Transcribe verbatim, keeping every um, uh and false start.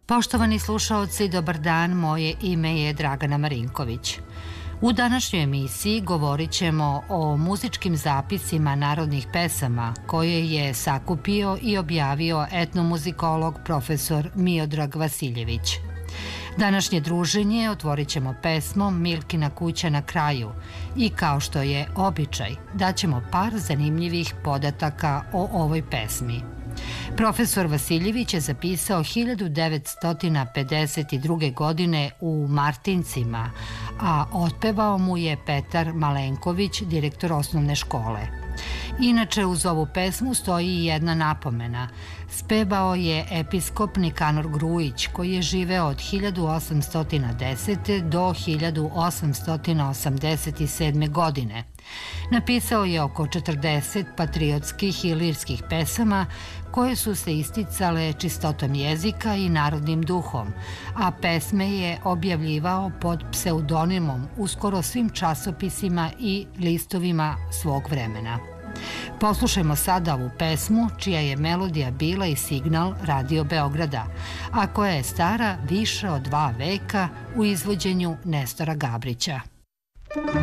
Poštovani slušaoci, dobar dan, moje ime je Dragana Marinković. U današnjoj emisiji govorit ćemo o muzičkim zapisima narodnih pesama koje je sakupio i objavio etnomuzikolog profesor Miodrag Vasiljević. Današnje druženje otvorit ćemo pesmom Milkina kuća na kraju i kao što je običaj, daćemo par zanimljivih podataka o ovoj pesmi. Profesor Vasiljević je zapisao hiljadu devetsto pedeset druge. godine u Martincima, a otpevao mu je Petar Malenković, direktor osnovne škole. Inače, uz ovu pesmu stoji i jedna napomena. Spevao je episkop Nikanor Grujić, koji je živeo od hiljadu osamsto desete. do hiljadu osamsto osamdeset sedme. godine. Napisao je oko četrdeset patriotskih i lirskih pesama koje su se isticale čistotom jezika i narodnim duhom, a pesme je objavljivao pod pseudonimom u skoro svim časopisima i listovima svog vremena. Poslušajmo sada ovu pesmu čija je melodija bila i signal Radio Beograda, a koja je stara više od dva veka u izvođenju Nestora Gabrića.